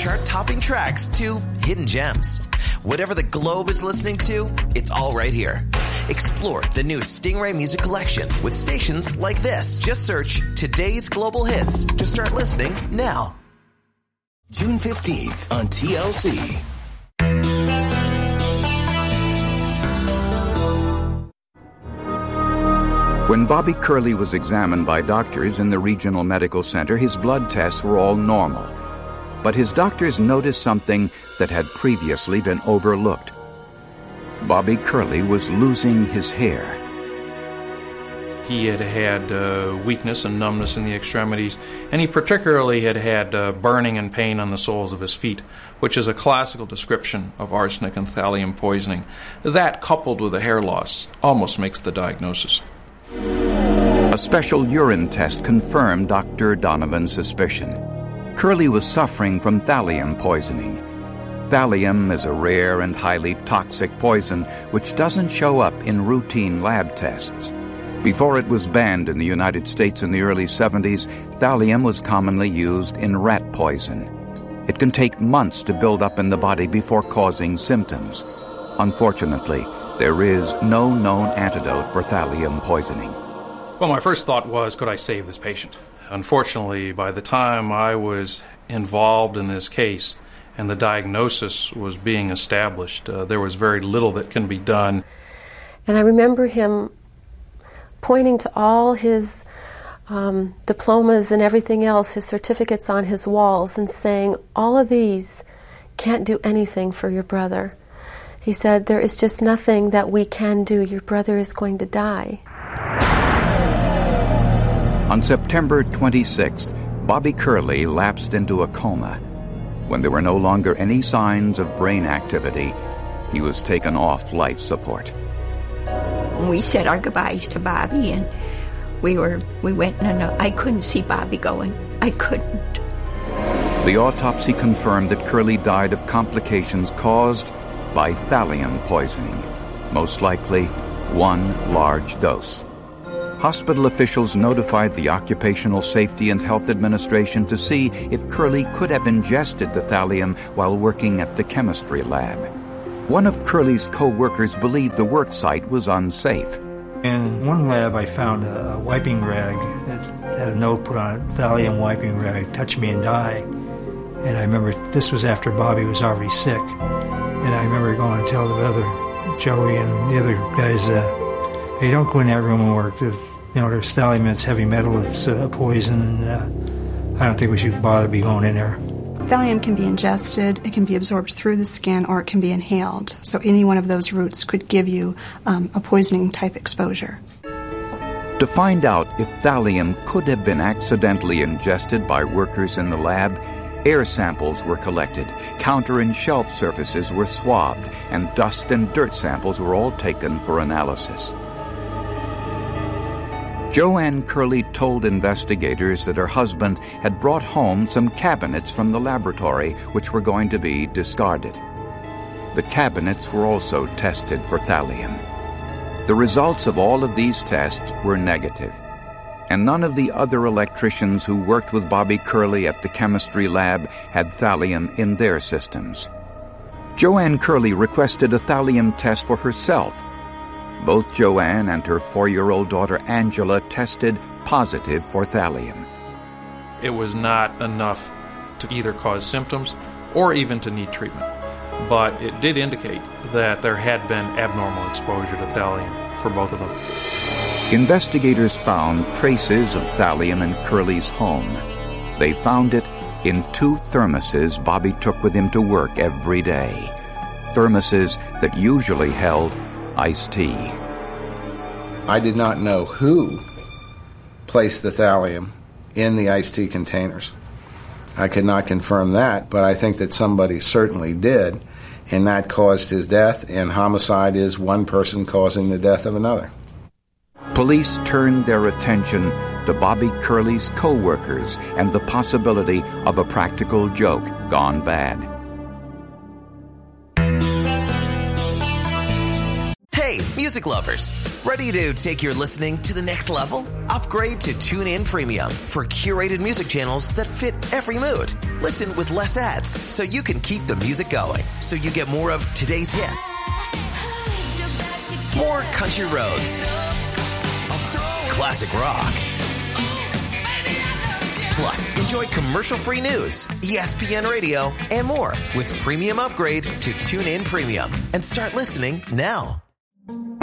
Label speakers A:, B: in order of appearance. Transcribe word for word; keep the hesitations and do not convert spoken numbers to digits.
A: chart-topping tracks to hidden gems. Whatever the globe is listening to, it's all right here. Explore the new Stingray Music Collection with stations like this. Just search Today's Global Hits to start listening now.
B: June fifteenth on T L C.
C: When Bobby Curley was examined by doctors in the regional medical center, his blood tests were all normal. But his doctors noticed something that had previously been overlooked. Bobby Curley was losing his hair.
D: He had had uh, weakness and numbness in the extremities, and he particularly had had uh, burning and pain on the soles of his feet, which is a classical description of arsenic and thallium poisoning. That, coupled with the hair loss, almost makes the diagnosis.
C: A special urine test confirmed Doctor Donovan's suspicion. Curley was suffering from thallium poisoning. Thallium is a rare and highly toxic poison which doesn't show up in routine lab tests. Before it was banned in the United States in the early seventies, thallium was commonly used in rat poison. It can take months to build up in the body before causing symptoms. Unfortunately, there is no known antidote for thallium poisoning.
D: Well, my first thought was, could I save this patient? Unfortunately, by the time I was involved in this case and the diagnosis was being established, uh, there was very little that can be done.
E: And I remember him pointing to all his um, diplomas and everything else, his certificates on his walls, and saying, all of these can't do anything for your brother. He said, there is just nothing that we can do. Your brother is going to die.
C: On September twenty-sixth, Bobby Curley lapsed into a coma. When there were no longer any signs of brain activity, he was taken off life support.
F: We said our goodbyes to Bobby, and we were we went and I couldn't see Bobby going. I couldn't.
C: The autopsy confirmed that Curley died of complications caused by thallium poisoning, most likely one large dose. Hospital officials notified the Occupational Safety and Health Administration to see if Curley could have ingested the thallium while working at the chemistry lab. One of Curley's co-workers believed the work site was unsafe.
G: In one lab, I found a, a wiping rag that had a note put on it, thallium wiping rag, touch me and die. And I remember this was after Bobby was already sick. And I remember going to tell the other, Joey and the other guys, uh, hey, don't go in that room and work. You know, there's thallium, it's heavy metal, it's uh, poison. Uh, I don't think we should bother be going in there.
H: Thallium can be ingested, it can be absorbed through the skin, or it can be inhaled. So any one of those routes could give you um, a poisoning type exposure.
C: To find out if thallium could have been accidentally ingested by workers in the lab, air samples were collected, counter and shelf surfaces were swabbed, and dust and dirt samples were all taken for analysis. Joanne Curley told investigators that her husband had brought home some cabinets from the laboratory which were going to be discarded. The cabinets were also tested for thallium. The results of all of these tests were negative, and none of the other electricians who worked with Bobby Curley at the chemistry lab had thallium in their systems. Joanne Curley requested a thallium test for herself. Both Joanne and her four-year-old daughter Angela tested positive for thallium.
D: It was not enough to either cause symptoms or even to need treatment, but it did indicate that there had been abnormal exposure to thallium for both of them.
C: Investigators found traces of thallium in Curley's home. They found it in two thermoses Bobby took with him to work every day, thermoses that usually held iced tea.
I: I did not know who placed the thallium in the iced tea containers. I could not confirm that, but I think that somebody certainly did, and that caused his death, and homicide is one person causing the death of another.
C: Police turned their attention to Bobby Curley's co-workers and the possibility of a practical joke gone bad.
A: Hey, music lovers, ready to take your listening to the next level? Upgrade to TuneIn Premium for curated music channels that fit every mood. Listen with less ads so you can keep the music going, so you get more of today's hits, more country roads, classic rock. Plus, enjoy commercial-free news, E S P N Radio, and more with premium upgrade to TuneIn Premium. And start listening now.